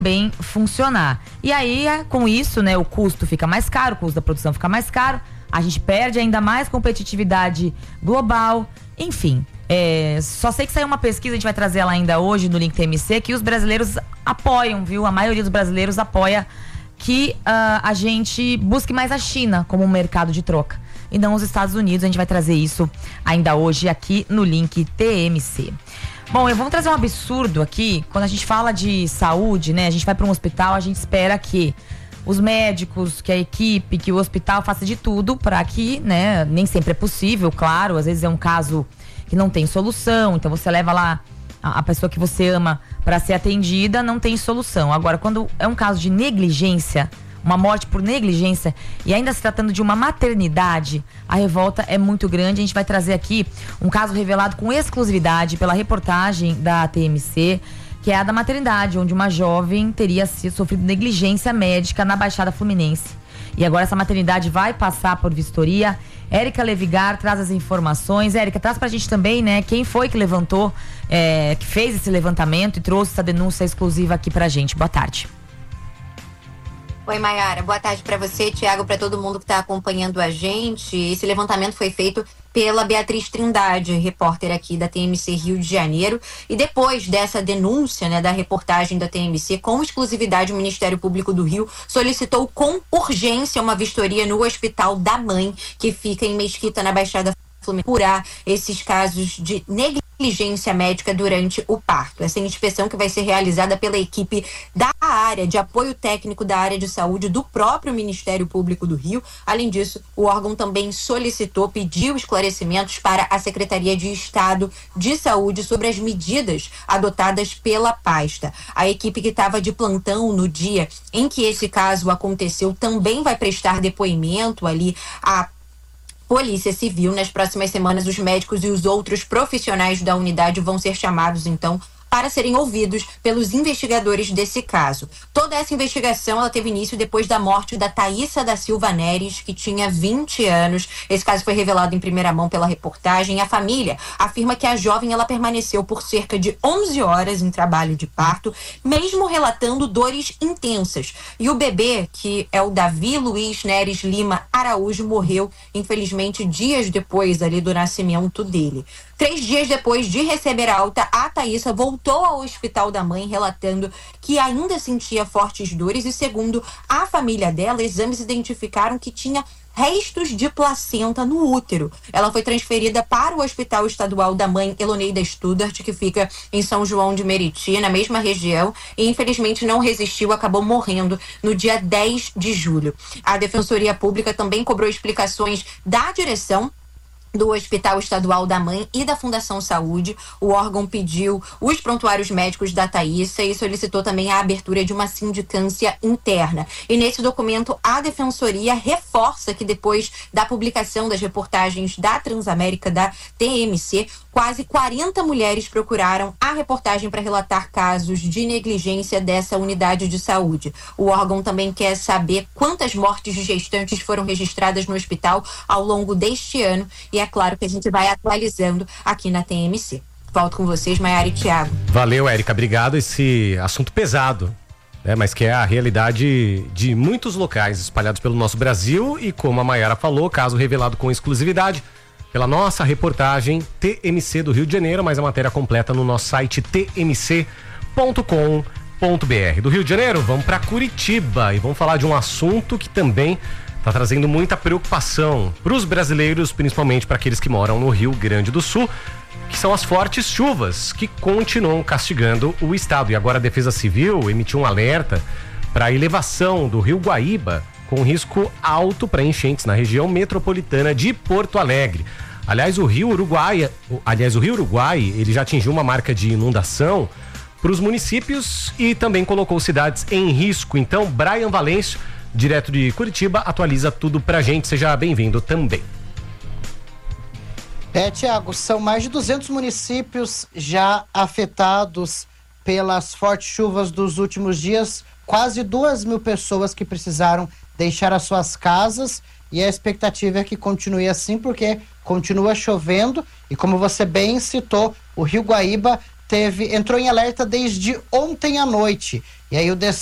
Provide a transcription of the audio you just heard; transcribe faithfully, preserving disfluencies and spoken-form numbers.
também funcionar. E aí, com isso, né, o custo fica mais caro, o custo da produção fica mais caro, a gente perde ainda mais competitividade global, enfim. É, só sei que saiu uma pesquisa, a gente vai trazer ela ainda hoje no Link T M C, que os brasileiros apoiam, viu? A maioria dos brasileiros apoia que uh, a gente busque mais a China como um mercado de troca e não os Estados Unidos. A gente vai trazer isso ainda hoje aqui no Link T M C. Bom, eu vou trazer um absurdo aqui. Quando a gente fala de saúde, né? A gente vai para um hospital, a gente espera que os médicos, que a equipe, que o hospital faça de tudo para que, né? Nem sempre é possível, claro. Às vezes é um caso que não tem solução, então você leva lá a, a pessoa que você ama para ser atendida, não tem solução. Agora, quando é um caso de negligência, uma morte por negligência, e ainda se tratando de uma maternidade, a revolta é muito grande. A gente vai trazer aqui um caso revelado com exclusividade pela reportagem da T M C, que é a da maternidade, onde uma jovem teria sofrido negligência médica na Baixada Fluminense. E agora essa maternidade vai passar por vistoria. Érica Levigar traz as informações. Érica, traz pra gente também, né, quem foi que levantou, é, que fez esse levantamento e trouxe essa denúncia exclusiva aqui pra gente. Boa tarde. Oi, Mayara. Boa tarde para você, Thiago, para todo mundo que está acompanhando a gente. Esse levantamento foi feito pela Beatriz Trindade, repórter aqui da T M C Rio de Janeiro. E depois dessa denúncia, né, da reportagem da T M C, com exclusividade, o Ministério Público do Rio solicitou com urgência uma vistoria no Hospital da Mãe, que fica em Mesquita, na Baixada Fluminense, apurar esses casos de negligência médica durante o parto. Essa inspeção que vai ser realizada pela equipe da área de apoio técnico da área de saúde do próprio Ministério Público do Rio. Além disso, o órgão também solicitou, pediu esclarecimentos para a Secretaria de Estado de Saúde sobre as medidas adotadas pela pasta. A equipe que estava de plantão no dia em que esse caso aconteceu também vai prestar depoimento ali à Polícia Civil. Nas próximas semanas, os médicos e os outros profissionais da unidade vão ser chamados, então, para serem ouvidos pelos investigadores desse caso. Toda essa investigação ela teve início depois da morte da Thaísa da Silva Neres, que tinha vinte anos. Esse caso foi revelado em primeira mão pela reportagem. A família afirma que a jovem ela permaneceu por cerca de onze horas em trabalho de parto, mesmo relatando dores intensas. E o bebê, que é o Davi Luiz Neres Lima Araújo, morreu, infelizmente, dias depois ali do nascimento dele. Três dias depois de receber a alta, a Thaísa voltou ao Hospital da Mãe, relatando que ainda sentia fortes dores e, segundo a família dela, exames identificaram que tinha restos de placenta no útero. Ela foi transferida para o Hospital Estadual da Mãe Eloneida Studart, que fica em São João de Meriti, na mesma região, e infelizmente não resistiu, acabou morrendo no dia dez de julho. A Defensoria Pública também cobrou explicações da direção do Hospital Estadual da Mãe e da Fundação Saúde. O órgão pediu os prontuários médicos da Thaísa e solicitou também a abertura de uma sindicância interna. E nesse documento, a Defensoria reforça que depois da publicação das reportagens da Transamérica, da T M C, quase quarenta mulheres procuraram a reportagem para relatar casos de negligência dessa unidade de saúde. O órgão também quer saber quantas mortes de gestantes foram registradas no hospital ao longo deste ano, e é claro que a gente vai atualizando aqui na T M C. Volto com vocês, Mayara e Thiago. Valeu, Érica, obrigado. Esse assunto pesado, né, mas que é a realidade de muitos locais espalhados pelo nosso Brasil, e como a Mayara falou, caso revelado com exclusividade pela nossa reportagem T M C do Rio de Janeiro, mas a matéria completa no nosso site t m c ponto com ponto b r. Do Rio de Janeiro, vamos para Curitiba e vamos falar de um assunto que também está trazendo muita preocupação para os brasileiros, principalmente para aqueles que moram no Rio Grande do Sul, que são as fortes chuvas que continuam castigando o estado. E agora a Defesa Civil emitiu um alerta para a elevação do Rio Guaíba, com risco alto para enchentes na região metropolitana de Porto Alegre. Aliás, o Rio Uruguai, aliás, o Rio Uruguai, ele já atingiu uma marca de inundação para os municípios e também colocou cidades em risco. Então, Brian Valêncio, direto de Curitiba, atualiza tudo pra gente. Seja bem-vindo também. É, Thiago, são mais de duzentos municípios já afetados pelas fortes chuvas dos últimos dias. Quase duas mil pessoas que precisaram deixar as suas casas, e a expectativa é que continue assim, porque continua chovendo, e como você bem citou, o Rio Guaíba teve, entrou em alerta desde ontem à noite, E aí o